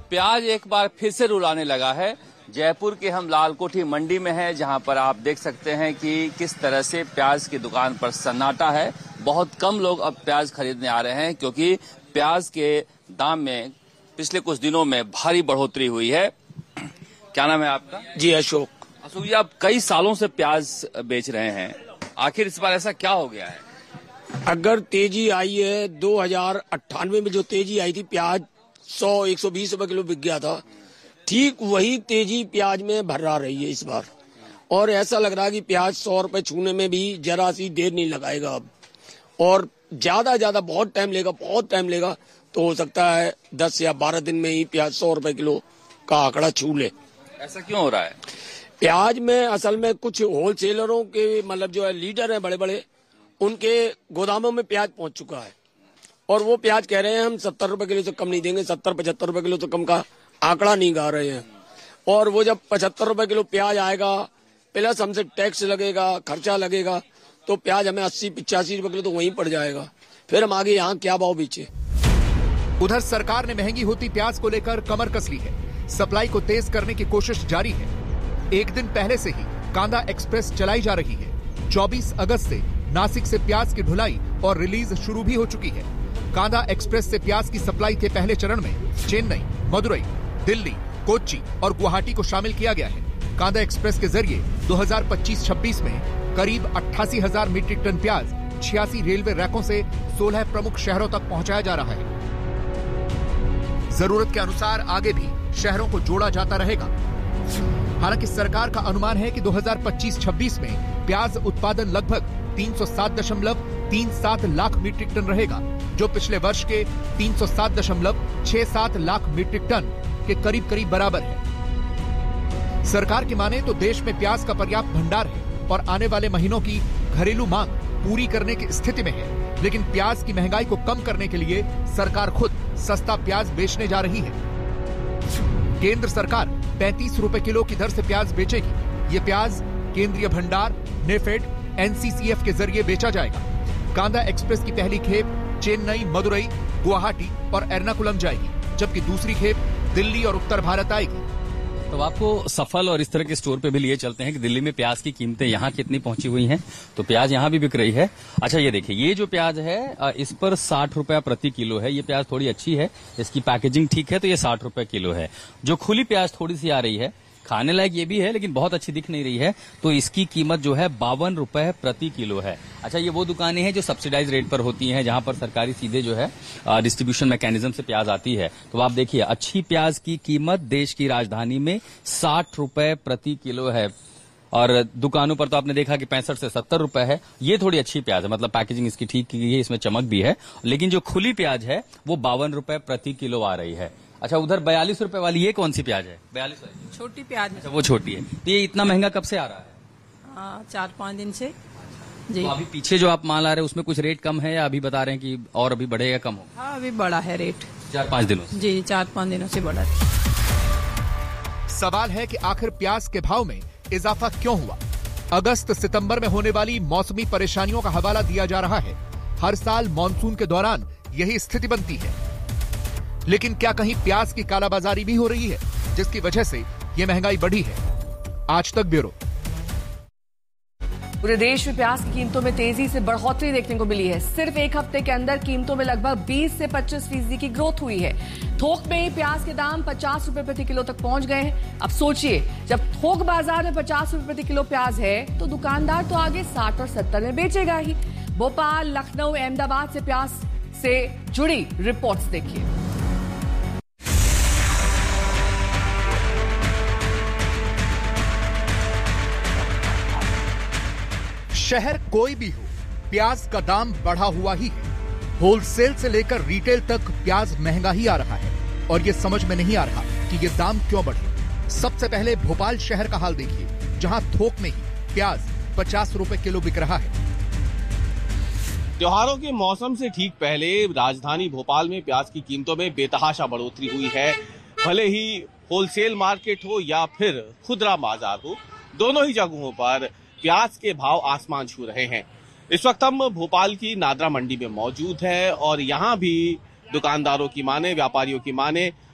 प्याज एक बार फिर से रुलाने लगा है। जयपुर के हम लालकोठी मंडी में हैं, जहां पर आप देख सकते हैं कि किस तरह से प्याज की दुकान पर सन्नाटा है। बहुत कम लोग अब प्याज खरीदने आ रहे हैं क्योंकि प्याज के दाम में पिछले कुछ दिनों में भारी बढ़ोतरी हुई है। क्या नाम है आपका? जी अशोक जी, आप कई सालों से प्याज बेच रहे हैं, आखिर इस बार ऐसा क्या हो गया है? अगर तेजी आई है 2098 में जो तेजी आई थी, प्याज 100-120 रुपए किलो बिक गया था, ठीक वही तेजी प्याज में भर्रा रही है इस बार। और ऐसा लग रहा है कि प्याज 100 रुपए छूने में भी जरा सी देर नहीं लगाएगा अब, और ज्यादा बहुत टाइम लेगा तो हो सकता है 10 या 12 दिन में ही प्याज 100 रुपए किलो का आंकड़ा छू ले। ऐसा क्यों हो रहा है? प्याज में असल में कुछ होलसेलरों के मतलब जो है लीडर हैं बड़े बड़े, उनके गोदामों में प्याज पहुंच चुका है और वो प्याज कह रहे हैं हम 70 रुपए किलो से कम नहीं देंगे, 70-75 रुपए किलो से कम का आंकड़ा नहीं गा रहे हैं। और वो जब 75 रुपए किलो प्याज आएगा, प्लस हमसे टैक्स लगेगा, खर्चा लगेगा, तो प्याज हमें 80-85 रुपए किलो तो वहीं पड़ जाएगा। फिर हम आगे यहाँ क्या भाव बेचे? उधर सरकार ने महंगी होती प्याज को लेकर कमर कस ली है। सप्लाई को तेज करने की कोशिश जारी है। एक दिन पहले से ही कांदा एक्सप्रेस चलाई जा रही है। 24 अगस्त से नासिक से प्याज की ढुलाई और रिलीज शुरू भी हो चुकी है। कांदा एक्सप्रेस से प्याज की सप्लाई के पहले चरण में चेन्नई, मदुरई, दिल्ली, कोच्चि और गुवाहाटी को शामिल किया गया है। कांदा एक्सप्रेस के जरिए 2025-26 में करीब 88,000 मीट्रिक टन प्याज 86 रेलवे रैकों से 16 प्रमुख शहरों तक पहुंचाया जा रहा है। जरूरत के अनुसार आगे भी शहरों को जोड़ा जाता रहेगा। हालांकि सरकार का अनुमान है कि 2025-26 में प्याज उत्पादन लगभग 307.37 लाख मीट्रिक टन रहेगा, जो पिछले वर्ष के 307.67 लाख मीट्रिक टन के करीब बराबर है। सरकार की माने तो देश में प्याज का पर्याप्त भंडार है और आने वाले महीनों की घरेलू मांग पूरी करने की स्थिति में है। लेकिन प्याज की महंगाई को कम करने के लिए सरकार खुद सस्ता प्याज बेचने जा रही है। केंद्र सरकार 35 रुपए किलो की दर से प्याज बेचेगी। ये प्याज केंद्रीय भंडार, नेफेड, एनसीसीएफ के जरिए बेचा जाएगा। कांदा एक्सप्रेस की पहली खेप चेन्नई, मदुरई, गुवाहाटी और एर्नाकुलम जाएगी, जबकि दूसरी खेप दिल्ली और उत्तर भारत आएगी। तो आपको सफल और इस तरह के स्टोर पे भी लिए चलते हैं कि दिल्ली में प्याज की कीमतें यहाँ कितनी पहुंची हुई हैं, तो प्याज यहाँ भी बिक रही है। अच्छा, ये देखिए, ये जो प्याज है इस पर 60 रुपया प्रति किलो है। ये प्याज थोड़ी अच्छी है, इसकी पैकेजिंग ठीक है, तो ये 60 रुपए किलो है। जो खुली प्याज थोड़ी सी आ रही है, खाने लायक ये भी है लेकिन बहुत अच्छी दिख नहीं रही है, तो इसकी कीमत जो है 52 रुपए प्रति किलो है। अच्छा, ये वो दुकानें हैं जो सब्सिडाइज रेट पर होती हैं, जहां पर सरकारी सीधे जो है डिस्ट्रीब्यूशन मैकेनिज्म से प्याज आती है। तो आप देखिए, अच्छी प्याज की कीमत देश की राजधानी में 60 रुपए प्रति किलो है और दुकानों पर तो आपने देखा कि 65 से 70 रुपए है। ये थोड़ी अच्छी प्याज है, मतलब पैकेजिंग इसकी ठीक की गई है, इसमें चमक भी है। लेकिन जो खुली प्याज है वो 52 रुपए प्रति किलो आ रही है। अच्छा, उधर 42 रुपए वाली ये कौन सी प्याज है? 42 वाली छोटी प्याज। अच्छा, वो छोटी है। तो ये इतना महंगा कब से आ रहा है? 4-5 दिन से जी। तो अभी पीछे जो आप माल आ रहे हैं उसमें कुछ रेट कम है या अभी बता रहे हैं कि और अभी बढ़ेगा, कम हो? हाँ, अभी बढ़ा है रेट 4-5 दिनों से। जी, 4-5 दिनों से बढ़ा है। सवाल है कि आखिर प्याज के भाव में इजाफा क्यों हुआ? अगस्त सितंबर में होने वाली मौसमी परेशानियों का हवाला दिया जा रहा है। हर साल मानसून के दौरान यही स्थिति बनती है। लेकिन क्या कहीं प्याज की कालाबाजारी भी हो रही है, जिसकी वजह से ये महंगाई बढ़ी है? आज तक ब्यूरो। पूरे देश में प्याज की कीमतों में तेजी से बढ़ोतरी देखने को मिली है। सिर्फ एक हफ्ते के अंदर कीमतों में लगभग 20 से 25% की ग्रोथ हुई है। थोक में प्याज के दाम 50 रुपए प्रति किलो तक पहुंच गए हैं। अब सोचिए, जब थोक बाजार में 50 रुपए प्रति किलो प्याज है तो दुकानदार तो आगे 60 और 70 में बेचेगा ही। भोपाल, लखनऊ, अहमदाबाद से प्याज से जुड़ी रिपोर्ट्स देखिए। शहर कोई भी हो, प्याज का दाम बढ़ा हुआ ही है। होलसेल से लेकर रिटेल तक प्याज महंगा ही आ रहा है और ये समझ में नहीं आ रहा कि ये दाम क्यों बढ़े। सबसे पहले भोपाल शहर का हाल देखिए, जहां थोक में ही प्याज 50 रुपए किलो बिक रहा है। त्योहारों के मौसम से ठीक पहले राजधानी भोपाल में प्याज की कीमतों में बेतहाशा बढ़ोतरी हुई है। भले ही होलसेल मार्केट हो या फिर खुदरा बाजार हो, दोनों ही जगहों पर प्याज के भाव आसमान छू रहे हैं। इस वक्त हम भोपाल की नादरा मंडी में मौजूद है और यहाँ भी दुकानदारों की माने, व्यापारियों की माने,